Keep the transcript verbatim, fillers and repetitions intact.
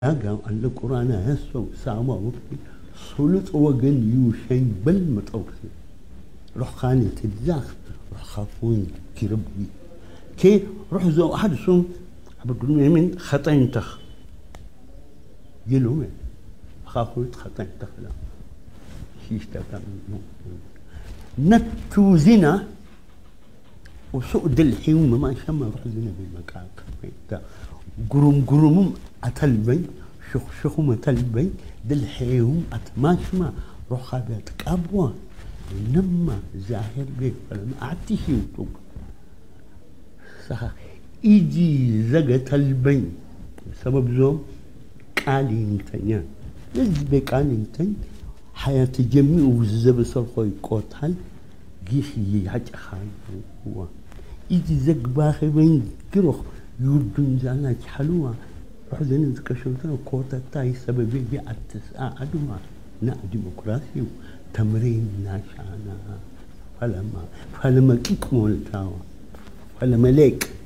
هاجا القرآن هسه سامع وقتي سلط وجن يوشين بالمتوكل روح خاني تدزاخ روح خافون كربي كي روح زو أحد سوم عبد من خطين تخ يلومين خافون خطين تخ لا شيش تكلم نتو زنا وسوء دلحيوم ما شما روح زنا بالمكاك قروم قروم أتلبي شخ شخم أتلبي دلحيوم أتماشما روح خابت كابوا نما زاهر بيك فلما أعتشي وطوب صح إيجي زغة تلبي سبب زو قالين تنيا لزبي قالين تن حياة جميع وزب سرخوي قوتال جيشي يحج خان هو إيجي زغ باخي بين كروخ يردون زانا حلوة حزين ذكرشوتنا كوتا تاي سببي بأتساء أدوما نا ديمقراطي تمرين ناشانا فلما فلما كيك مولتاوا فلما ليك